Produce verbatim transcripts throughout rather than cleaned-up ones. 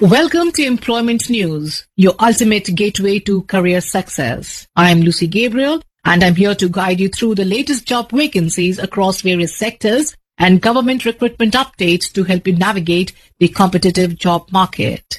Welcome to Employment News, your ultimate gateway to career success. I am Lucy Gabriel, and I'm here to guide you through the latest job vacancies across various sectors and government recruitment updates to help you navigate the competitive job market.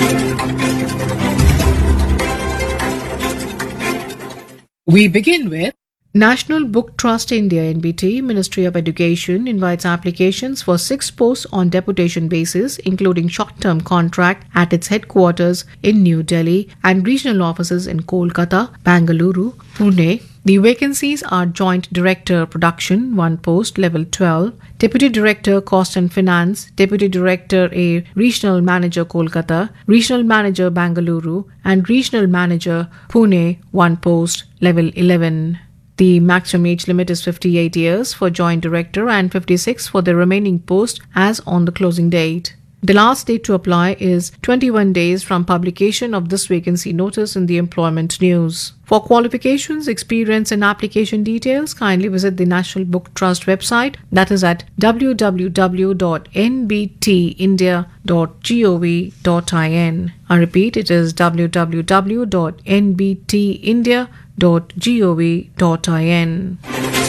We begin with National Book Trust India N B T, Ministry of Education, invites applications for six posts on deputation basis, including short-term contract at its headquarters in New Delhi and regional offices in Kolkata, Bangalore, Pune. The vacancies are Joint Director Production, one post, level twelve, Deputy Director Cost and Finance, Deputy Director A, Regional Manager Kolkata, Regional Manager Bangalore, and Regional Manager Pune, one post, level eleven. The maximum age limit is fifty-eight years for Joint Director and fifty-six for the remaining post as on the closing date. The last date to apply is twenty-one days from publication of this vacancy notice in the Employment News. For qualifications, experience and application details, kindly visit the National Book Trust website, that is at w w w dot n b t india dot gov dot in. I repeat, it is w w w dot n b t india dot gov dot in.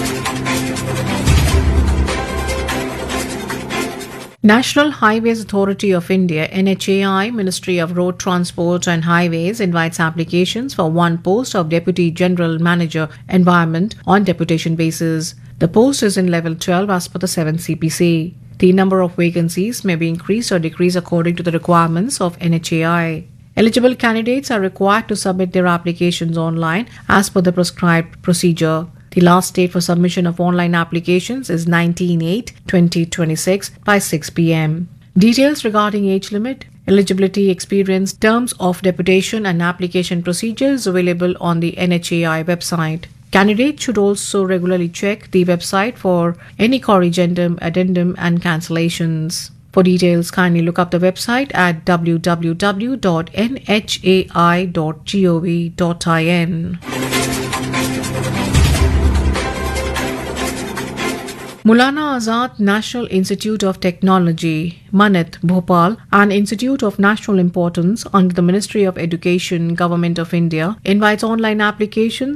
National Highways Authority of India N H A I, Ministry of Road Transport and Highways, invites applications for one post of Deputy General Manager Environment on deputation basis. The post is in level twelve as per the seventh C P C. The number of vacancies may be increased or decreased according to the requirements of N H A I. Eligible candidates are required to submit their applications online as per the prescribed procedure. The last date for submission of online applications is nineteen eight twenty twenty-six by six p m Details regarding age limit, eligibility, experience, terms of deputation and application procedures available on the N H A I website. Candidates should also regularly check the website for any corrigendum, addendum and cancellations. For details, kindly look up the website at w w w dot n h a i dot gov dot in. Maulana Azad National Institute of Technology, Manit, Bhopal, an institute of national importance under the Ministry of Education, Government of India, invites online applications